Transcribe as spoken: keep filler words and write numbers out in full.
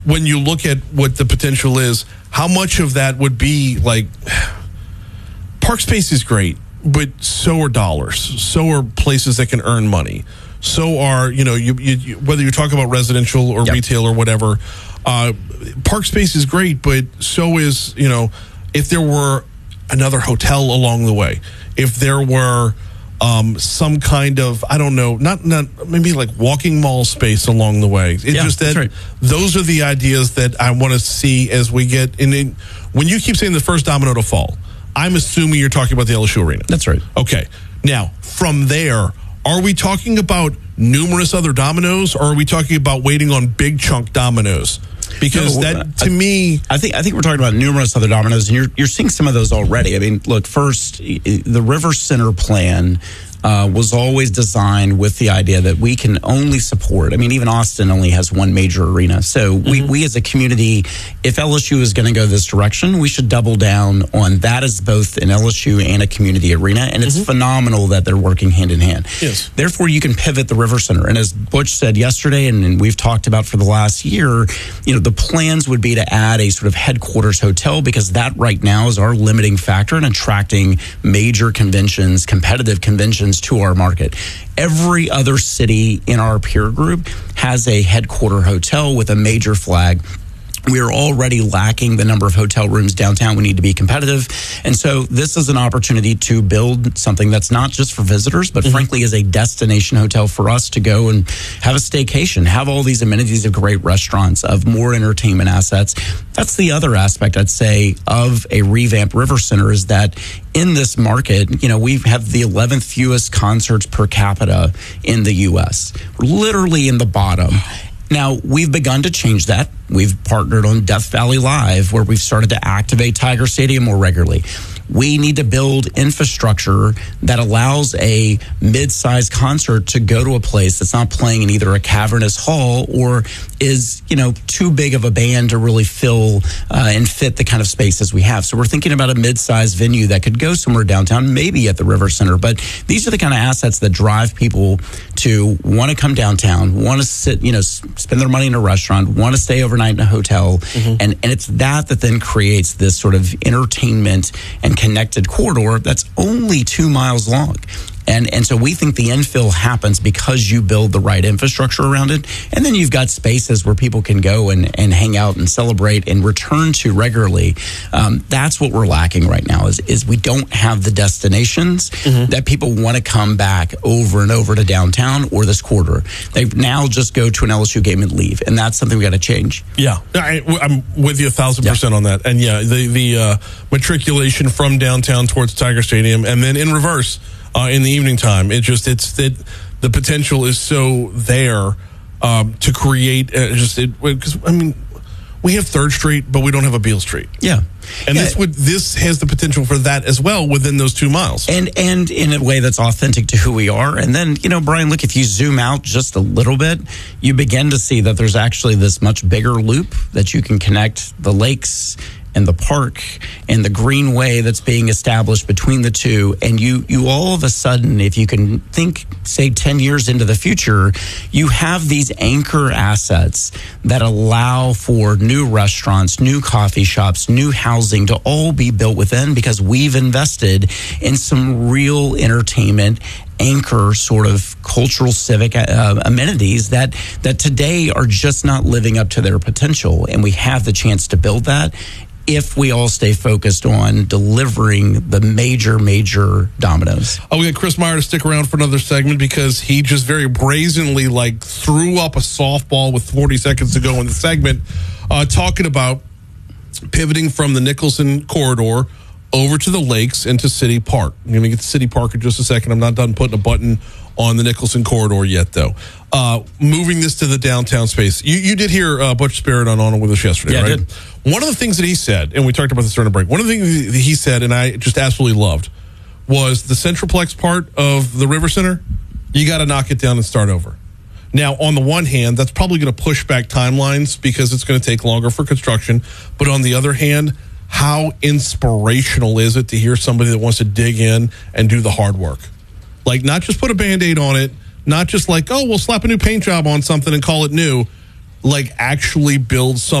when you look at what the potential is, how much of that would be like park space is great, but so are dollars. So are places that can earn money. So are, you know, you, you, whether you're talking about residential or yep. retail or whatever, uh, park space is great, but so is, you know, if there were another hotel along the way, if there were um, some kind of, I don't know, not not maybe like walking mall space along the way. It's yeah, just that right. those are the ideas that I want to see as we get in. in when you keep saying the first domino to fall, I'm assuming you're talking about the L S U Arena. That's right. Okay. Now, from there, are we talking about numerous other dominoes, or are we talking about waiting on big chunk dominoes? Because no, that, to I, me, I think I think we're talking about numerous other dominoes, and you're you're seeing some of those already. I mean, look, first, the River Center plan uh, was always designed with the idea that we can only support. I mean, even Austin only has one major arena, so mm-hmm. we we as a community, if L S U is going to go this direction, we should double down on that as both an L S U and a community arena, and it's mm-hmm. phenomenal that they're working hand in hand. Yes. Therefore, you can pivot the River Center, and as Butch said yesterday, and, and we've talked about for the last year, you know, the plans would be to add a sort of headquarters hotel, because that right now is our limiting factor in attracting major conventions, competitive conventions to our market. Every other city in our peer group has a headquarter hotel with a major flag. We are already lacking the number of hotel rooms downtown. We need to be competitive. And so this is an opportunity to build something that's not just for visitors, but mm-hmm. frankly is a destination hotel for us to go and have a staycation, have all these amenities of great restaurants, of more entertainment assets. That's the other aspect, I'd say, of a revamped River Center, is that in this market, you know, we have the eleventh fewest concerts per capita in the U S. We're literally in the bottom. Now, we've begun to change that. We've partnered on Death Valley Live, where we've started to activate Tiger Stadium more regularly. We need to build infrastructure that allows a mid-sized concert to go to a place that's not playing in either a cavernous hall or is, you know, too big of a band to really fill uh, and fit the kind of spaces we have. So we're thinking about a mid-sized venue that could go somewhere downtown, maybe at the River Center. But these are the kind of assets that drive people to want to come downtown, want to sit, you know, spend their money in a restaurant, want to stay overnight in a hotel. Mm-hmm. And, and it's that that then creates this sort of entertainment and connected corridor that's only two miles long. And and so we think the infill happens because you build the right infrastructure around it. And then you've got spaces where people can go and, and hang out and celebrate and return to regularly. Um, that's what we're lacking right now is, is we don't have the destinations mm-hmm. that people want to come back over and over to downtown or this corridor. They now just go to an L S U game and leave. And that's something we got to change. Yeah, I, I'm with you a thousand yeah. percent on that. And yeah, the, the uh, matriculation from downtown towards Tiger Stadium and then in reverse. Uh, in the evening time, it just it's that the potential is so there um, to create uh, just it because I mean we have Third Street, but we don't have a Beale Street. Yeah, and yeah. this would this has the potential for that as well within those two miles, and and in a way that's authentic to who we are. And then you know, Brian, look, if you zoom out just a little bit, you begin to see that there's actually this much bigger loop that you can connect the lakes and the park and the greenway that's being established between the two. And you, you all of a sudden, if you can think, say, ten years into the future, you have these anchor assets that allow for new restaurants, new coffee shops, new housing to all be built within because we've invested in some real entertainment anchor sort of cultural civic uh, amenities that that today are just not living up to their potential. And we have the chance to build that if we all stay focused on delivering the major, major dominoes. Oh, we got Chris Meyer to stick around for another segment because he just very brazenly like threw up a softball with forty seconds to go in the segment, uh, talking about pivoting from the Nicholson corridor over to the lakes and to City Park. I'm going to get to City Park in just a second. I'm not done putting a button on the Nicholson corridor yet, though. Uh, moving this to the downtown space. You, you did hear uh, Butch Spirit on On with us yesterday, yeah, right? I did. One of the things that he said, and we talked about this during the break, one of the things that he said, and I just absolutely loved, was the Centralplex part of the River Center, you got to knock it down and start over. Now, on the one hand, that's probably going to push back timelines because it's going to take longer for construction. But on the other hand, how inspirational is it to hear somebody that wants to dig in and do the hard work? Like, not just put a Band-Aid on it, not just like, oh, we'll slap a new paint job on something and call it new. like actually build something